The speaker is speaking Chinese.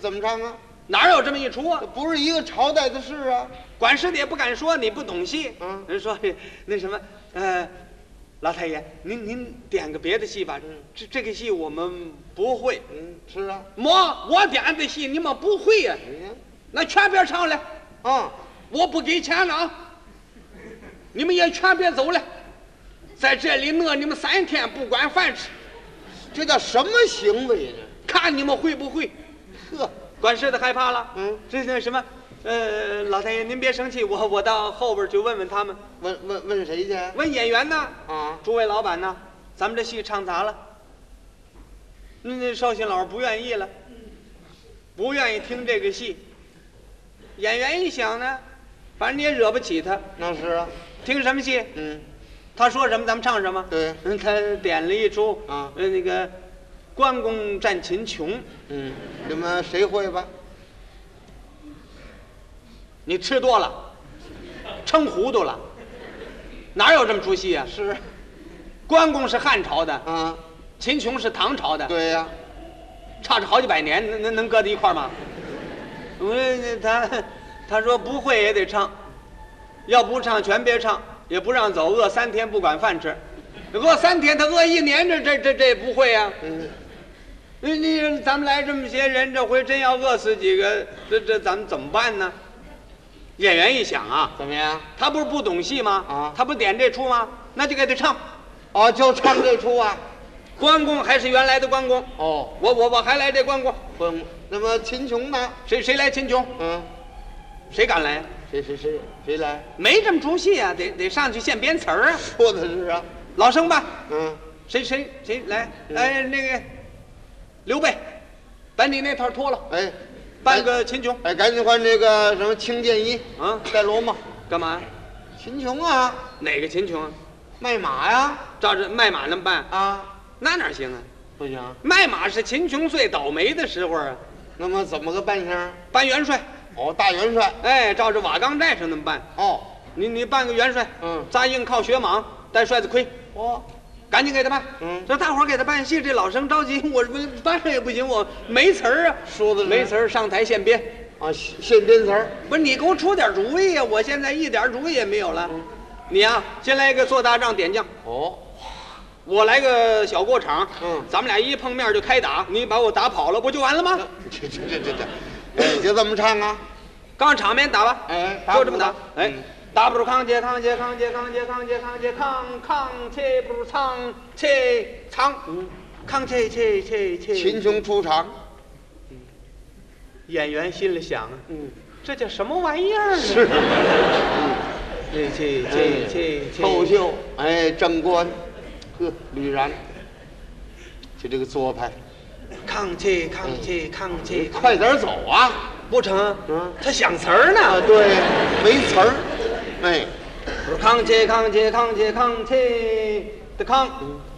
怎么唱啊？ 哪有这么一出啊？ 不是一个朝代的事啊。 管事的也不敢说你不懂戏。人说那什么，老太爷，您点个别的戏吧。这个戏我们不会。 是啊。 我点的戏你们不会呀？那全别唱了。我不给钱了啊！你们也全别走了，在这里饿你们3天不管饭吃。 这叫什么行为呢？ 看你们会不会。 呵， 管事的害怕了。这那什么，老太爷您别生气，我到后边去问问他们。 问谁去？ 问演员呢？诸位老板呢？咱们这戏唱砸了。那绍兴老师不愿意了，不愿意听这个戏。演员一想呢，反正你也惹不起他。 那是啊。 听什么戏？他说什么咱们唱什么。 对。 他点了一出那个关公战秦琼。 你们谁会吧？ 你吃多了，撑糊涂了。哪有这么出戏啊？ 是。 关公是汉朝的，秦琼是唐朝的。 对呀。 差着好几百年，能搁在一块吗？他说不会也得唱，要不唱全别唱，也不让走，饿3天不管饭吃，饿3天他饿1年，这不会啊。咱们来这么些人，这回真要饿死几个，这咱们怎么办呢？演员一想啊， 怎么样？ 他不是不懂戏吗？他不点这出吗？那就给他唱。 就唱这出啊。 关公还是原来的关公。我还来这关公。 那么秦琼呢？ 谁来秦琼？谁敢来？ 谁来？ 没这么出戏啊，得上去现编词儿啊。 说的是啊。 老生吧。谁来？那个刘备，把你那套脱了。扮个秦琼。 赶紧换这个什么青箭衣戴罗帽。 干嘛？ 秦琼啊。 哪个秦琼啊？ 卖马呀。 照着卖马那么办那哪行啊？ 不行。 卖马是秦琼最倒霉的时候啊。 那么怎么个扮相？ 扮元帅。 大元帅。 照着瓦岗寨上那么办。你扮个元帅。扎硬靠雪蟒，戴帅子盔。赶紧给他办。这大伙儿给他办戏，这老生着急，我办也不行，我没词儿啊。 说的没词儿，上台现编。 现编词儿。 不是你给我出点主意呀！我现在一点主意也没有了。你呀，先来个做大仗点将。我来个小过场。咱们俩一碰面就开打，你把我打跑了，不就完了吗？ 就这么唱啊。 刚场面打吧。就这么打。打不住扛切扛切扛切扛切扛切扛切扛切不唱切唱扛切切切切。 秦琼出场。 演员心里想这叫什么玩意儿呢？ 是。透袖，正官，吕然，就这个做派。 扛切扛切扛切， 快点走啊！ 不成，他想词儿呢。 对，没词儿。 不是扛切扛切扛切扛切的扛，